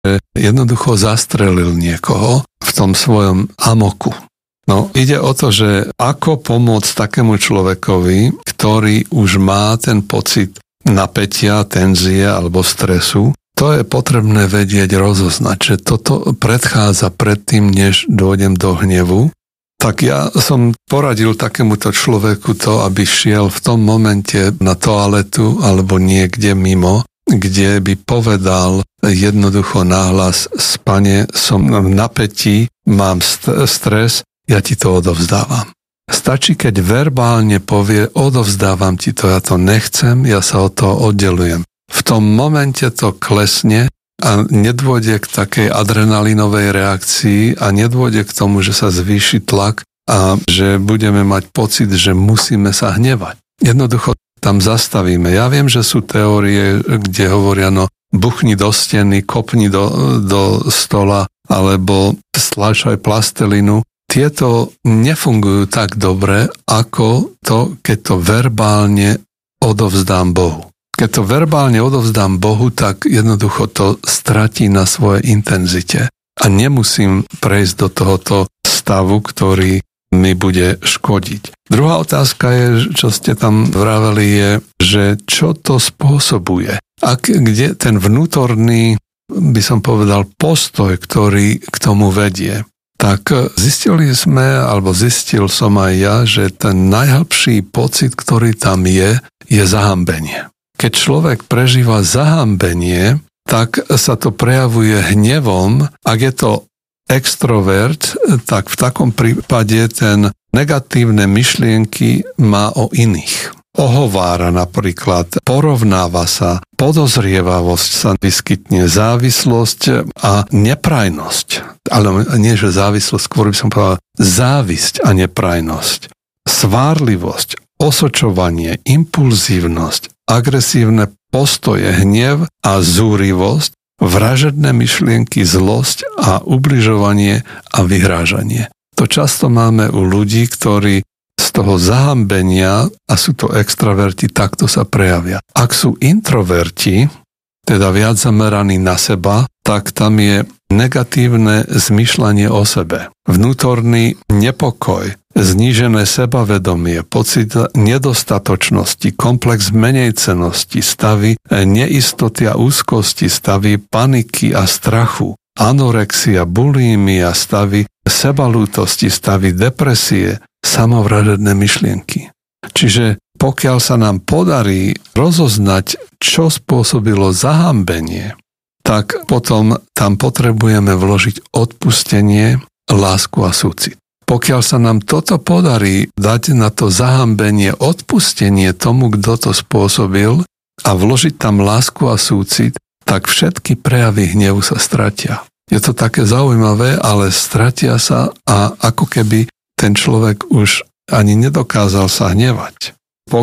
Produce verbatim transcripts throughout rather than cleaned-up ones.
jednoducho zastrelil niekoho v tom svojom amoku. No, ide o to, že ako pomôcť takému človekovi, ktorý už má ten pocit napätia, tenzie alebo stresu, to je potrebné vedieť rozoznať, že toto predchádza predtým, než dojdem do hnevu. Tak ja som poradil takémuto človeku to, aby šiel v tom momente na toaletu alebo niekde mimo, kde by povedal jednoducho nahlas: Pane, som v napätí, mám st- stres, ja ti to odovzdávam. Stačí, keď verbálne povie: odovzdávam ti to, ja to nechcem, ja sa od toho oddelujem. V tom momente to klesne a nedôjde k takej adrenalinovej reakcii a nedôjde k tomu, že sa zvýši tlak a že budeme mať pocit, že musíme sa hnevať. Jednoducho tam zastavíme. Ja viem, že sú teórie, kde hovoria: no buchni do steny, kopni do, do stola alebo stlačaj plastelinu. Tieto nefungujú tak dobre, ako to, keď to verbálne odovzdám Bohu. Keď to verbálne odovzdám Bohu, tak jednoducho to stratí na svojej intenzite. A nemusím prejsť do tohoto stavu, ktorý mi bude škodiť. Druhá otázka je, čo ste tam vraveli, je, že čo to spôsobuje. Ak, kde ten vnútorný, by som povedal, postoj, ktorý k tomu vedie. Tak zistili sme, alebo zistil som aj ja, že ten najhlbší pocit, ktorý tam je, je zahambenie. Keď človek prežíva zahambenie, tak sa to prejavuje hnevom. Ak je to extrovert, tak v takom prípade ten negatívne myšlienky má o iných. Ohovára napríklad, porovnáva sa, podozrievavosť sa vyskytne, závislosť a neprajnosť. Ale nie, že závislosť, skôr by som povedal závisť a neprajnosť. Svárlivosť, osočovanie, impulzívnosť, agresívne postoje, hnev a zúrivosť, vražedné myšlienky, zlosť a ubližovanie a vyhrážanie. To často máme u ľudí, ktorí z toho zahambenia, a sú to extraverti, takto sa prejavia. Ak sú introverti, teda viac zameraní na seba, tak tam je negatívne zmýšľanie o sebe. Vnútorný nepokoj, znížené sebavedomie, pocit nedostatočnosti, komplex menejcenosti, stavy neistoty a úzkosti, stavy paniky a strachu, anorexia, bulímia, stavy sebalútosti, stavy depresie, samovražedné myšlienky. Čiže pokiaľ sa nám podarí rozoznať, čo spôsobilo zahambenie, tak potom tam potrebujeme vložiť odpustenie, lásku a súcit. Pokiaľ sa nám toto podarí dať na to zahambenie odpustenie tomu, kto to spôsobil a vložiť tam lásku a súcit, tak všetky prejavy hnevu sa stratia. Je to také zaujímavé, ale stratia sa a ako keby ten človek už ani nedokázal sa hnevať.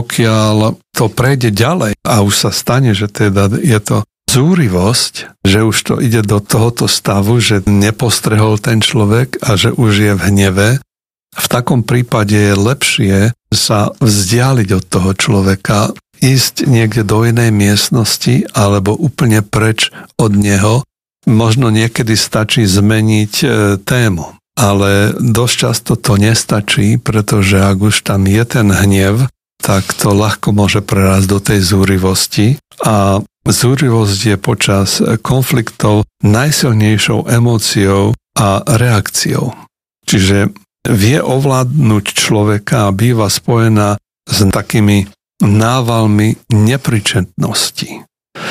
Pokiaľ to prejde ďalej a už sa stane, že teda je to zúrivosť, že už to ide do tohoto stavu, že nepostrehol ten človek a že už je v hneve, v takom prípade je lepšie sa vzdialiť od toho človeka, ísť niekde do inej miestnosti alebo úplne preč od neho. Možno niekedy stačí zmeniť tému. Ale dosť často to nestačí, pretože ak už tam je ten hnev, tak to ľahko môže prerásť do tej zúrivosti a zúrivosť je počas konfliktov najsilnejšou emóciou a reakciou. Čiže vie ovládnuť človeka a býva spojená s takými návalmi nepričetnosti.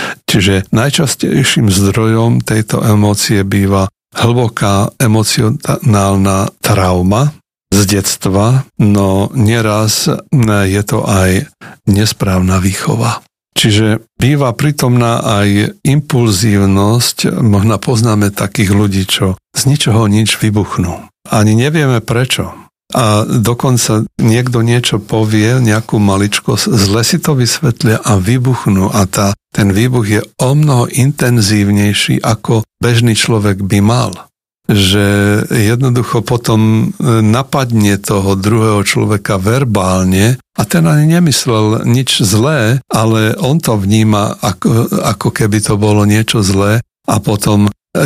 Čiže najčastejším zdrojom tejto emócie býva hlboká emocionálna trauma z detstva, no nieraz je to aj nesprávna výchova. Čiže býva prítomná aj impulzívnosť, možno poznáme takých ľudí, čo z ničoho nič vybuchnú. Ani nevieme prečo. A dokonca niekto niečo povie, nejakú maličkosť, zle si to vysvetlia a vybuchnú. A tá, ten výbuch je o mnoho intenzívnejší, ako bežný človek by mal. Že jednoducho potom napadne toho druhého človeka verbálne a ten ani nemyslel nič zlé, ale on to vníma, ako, ako keby to bolo niečo zlé a potom